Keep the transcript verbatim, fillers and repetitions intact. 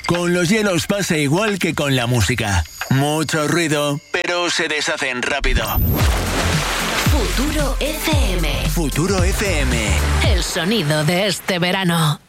Con los hielos pasa igual que con la música. Mucho ruido, pero se deshacen rápido. Futuro F M. Futuro F M. El sonido de este verano.